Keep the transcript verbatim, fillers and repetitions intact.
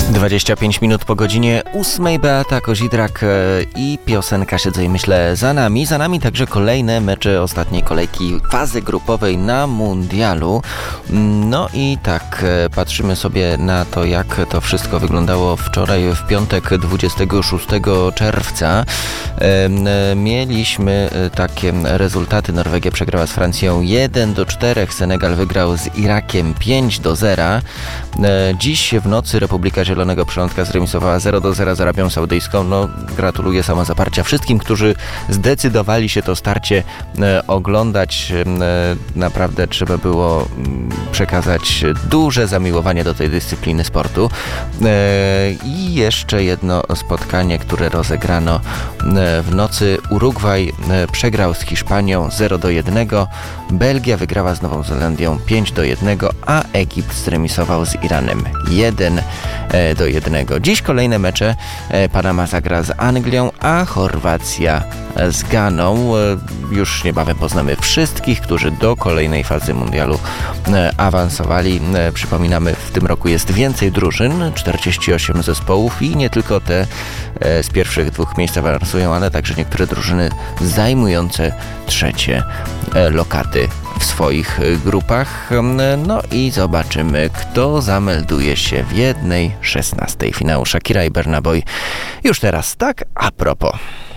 dwadzieścia pięć minut po godzinie ósmej. Beata Kozidrak i piosenka Siedzę i myślę za nami. Za nami także kolejne mecze ostatniej kolejki fazy grupowej na mundialu. No i tak patrzymy sobie na to, jak to wszystko wyglądało wczoraj w piątek dwudziestego szóstego czerwca. Mieliśmy takie rezultaty. Norwegia przegrała z Francją jeden do czterech. Senegal wygrał z Irakiem pięć do zera. Dziś w nocy Republika Zielonego Przylądka zremisowała zero do zera z Arabią Saudyjską. No, gratuluję samozaparcia wszystkim, którzy zdecydowali się to starcie e, oglądać. E, naprawdę trzeba było m, przekazać duże zamiłowanie do tej dyscypliny sportu. E, I jeszcze jedno spotkanie, które rozegrano e, w nocy. Urugwaj e, przegrał z Hiszpanią zero do jednego. Belgia wygrała z Nową Zelandią pięć do jednego, a Egipt zremisował z Iranem jeden do jednego. Dziś kolejne mecze. Panama zagra z Anglią, a Chorwacja z Ganą. Już niebawem poznamy wszystkich, którzy do kolejnej fazy mundialu awansowali. Przypominamy, w tym roku jest więcej drużyn, czterdzieści osiem zespołów i nie tylko te z pierwszych dwóch miejsc awansują, ale także niektóre drużyny zajmujące trzecie lokaty w swoich grupach. No i zobaczymy, kto zamelduje się w jednej szesnastej finału. Shakira i Burna Boy już teraz, tak a propos.